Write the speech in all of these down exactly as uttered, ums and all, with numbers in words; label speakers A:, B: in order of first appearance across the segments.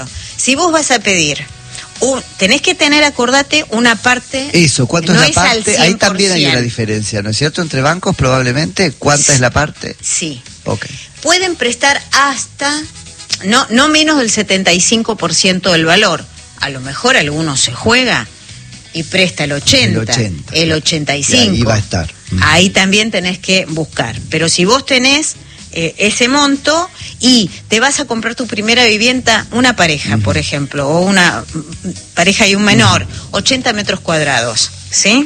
A: Si vos vas a pedir, un, tenés que tener, acordate, una parte...
B: Eso, ¿cuánto
A: no
B: es la parte? Ahí también hay una diferencia, ¿no es cierto? Entre bancos, probablemente, ¿cuánta sí. es la parte?
A: Sí.
B: Ok.
A: Pueden prestar hasta, no, no menos del setenta y cinco por ciento del valor. A lo mejor alguno se juega y presta el ochenta, el, ochenta, el ochenta y cinco.
B: Y ahí va a estar.
A: Ahí también tenés que buscar. Pero si vos tenés eh, ese monto y te vas a comprar tu primera vivienda, una pareja, uh-huh. por ejemplo, o una pareja y un menor, uh-huh. ochenta metros cuadrados, ¿sí?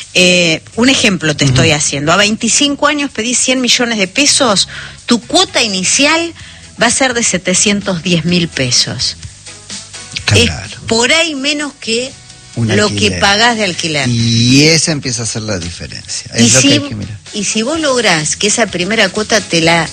A: Eh, un ejemplo te uh-huh. estoy haciendo. A veinticinco años pedís cien millones de pesos, tu cuota inicial va a ser de setecientos diez mil pesos.
B: Claro.
A: Es por ahí menos que
B: un
A: lo
B: alquiler.
A: que pagás de alquiler.
B: Y esa empieza a ser la diferencia. Es
A: y,
B: lo
A: si,
B: que hay que mirar.
A: y si vos lográs que esa primera cuota te la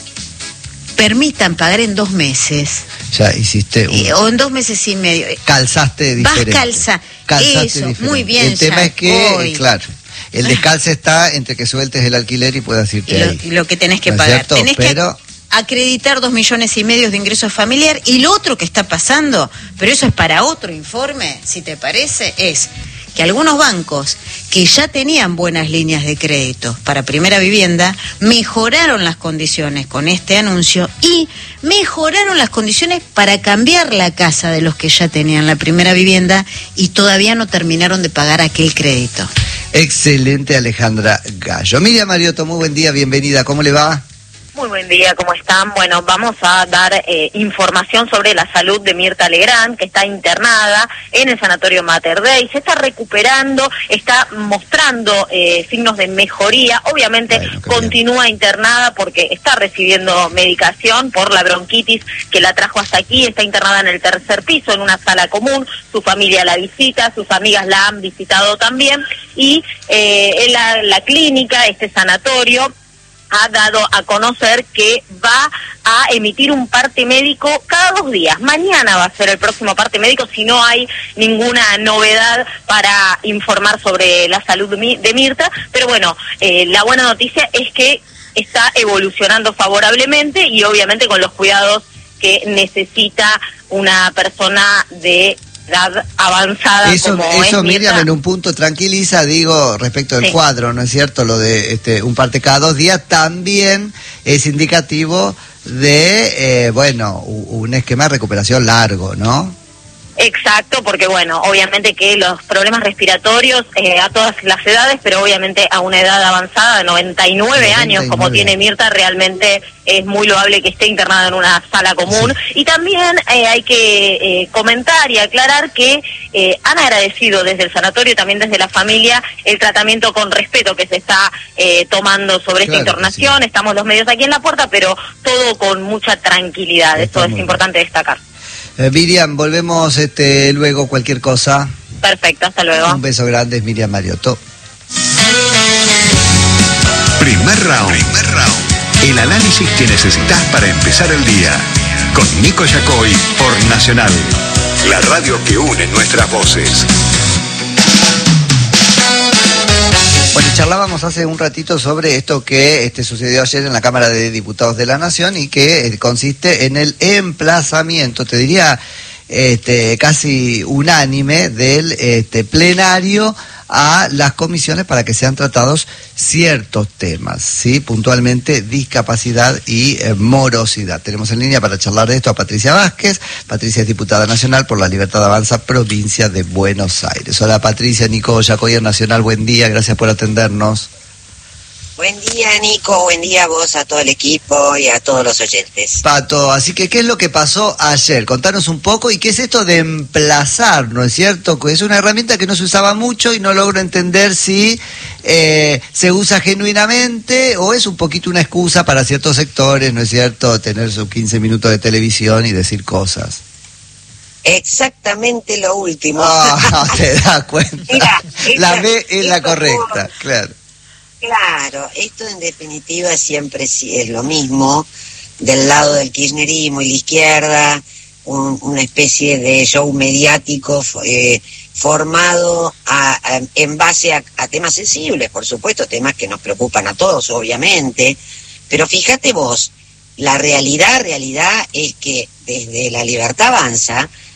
A: permitan pagar en dos meses.
B: Ya hiciste un...
A: eh, o en dos meses y medio.
B: Calzaste diferente.
A: Vas calza.
B: Calzaste
A: Eso,
B: diferente.
A: muy bien.
B: El tema
A: ya,
B: es que,
A: hoy.
B: claro, el descalce está entre que sueltes el alquiler y puedas irte
A: y lo,
B: ahí.
A: y lo que tenés que
B: ¿No
A: pagar.
B: cierto?
A: Tenés
B: Pero...
A: que acreditar dos millones y medio de ingreso familiar. Y lo otro que está pasando, pero eso es para otro informe, si te parece, es que algunos bancos que ya tenían buenas líneas de crédito para primera vivienda mejoraron las condiciones con este anuncio y mejoraron las condiciones para cambiar la casa de los que ya tenían la primera vivienda y todavía no terminaron de pagar aquel crédito.
B: Excelente, Alejandra Gallo. Miriam Mariotto, muy buen día, bienvenida, ¿cómo le va?
C: Muy buen día, ¿cómo están? Bueno, vamos a dar eh, información sobre la salud de Mirta Legrand, que está internada en el Sanatorio Mater Dei. Se está recuperando, está mostrando eh, signos de mejoría. Obviamente bueno, continúa bien. internada porque está recibiendo medicación por la bronquitis que la trajo hasta aquí. Está internada en el tercer piso, en una sala común. Su familia la visita, sus amigas la han visitado también. Y eh, en la, la clínica, este sanatorio, ha dado a conocer que va a emitir un parte médico cada dos días. Mañana va a ser el próximo parte médico si no hay ninguna novedad para informar sobre la salud de Mirta. Pero bueno, eh, la buena noticia es que está evolucionando favorablemente y obviamente con los cuidados que necesita una persona de edad avanzada.
B: Eso,
C: como
B: eso
C: es
B: Miriam,
C: Mirta.
B: en un punto tranquiliza, digo, respecto del sí. cuadro, ¿no es cierto? Lo de este un parte cada dos días también es indicativo de, eh, bueno, un esquema de recuperación largo, ¿no?
C: Exacto, porque bueno, obviamente que los problemas respiratorios eh, a todas las edades, pero obviamente a una edad avanzada de noventa y nueve años, como tiene Mirta, realmente es muy loable que esté internada en una sala común. Sí. Y también eh, hay que eh, comentar y aclarar que eh, han agradecido desde el sanatorio y también desde la familia el tratamiento con respeto que se está eh, tomando sobre claro esta internación. Sí. Estamos los medios aquí en la puerta, pero todo con mucha tranquilidad. Esto es importante destacar.
B: Eh, Miriam, volvemos este luego cualquier cosa.
C: Perfecto, hasta luego.
B: Un beso grande, Miriam Mariotto.
D: Primer round. Primer round. El análisis que necesitas para empezar el día. Con Nico Yacoy por Nacional. La radio que une nuestras voces.
B: Bueno, charlábamos hace un ratito sobre esto que este, sucedió ayer en la Cámara de Diputados de la Nación y que eh, consiste en el emplazamiento, te diría, este, casi unánime del este, plenario a las comisiones para que sean tratados ciertos temas, ¿sí? Puntualmente discapacidad y eh, morosidad. Tenemos en línea para charlar de esto a Patricia Vázquez. Patricia es diputada nacional por la Libertad Avanza, provincia de Buenos Aires. Hola Patricia, Nico Yacoy Nacional, buen día, gracias por atendernos.
E: Buen día, Nico, buen día a vos, a todo el equipo y a todos los oyentes.
B: Pato, así que, ¿qué es lo que pasó ayer? Contanos un poco, y qué es esto de emplazar, ¿no es cierto? Que es una herramienta que no se usaba mucho y no logro entender si eh, se usa genuinamente o es un poquito una excusa para ciertos sectores, ¿no es cierto? Tener sus quince minutos de televisión y decir cosas.
E: Exactamente lo último.
B: Ah, te das cuenta.
E: Mira,
B: la
E: esta,
B: B es la correcta,
E: por...
B: claro.
E: Claro, esto en definitiva siempre es lo mismo, del lado del kirchnerismo y la izquierda, un, una especie de show mediático eh, formado a, a, en base a, a temas sensibles, por supuesto, temas que nos preocupan a todos, obviamente, pero fíjate vos, la realidad, realidad es que desde La Libertad Avanza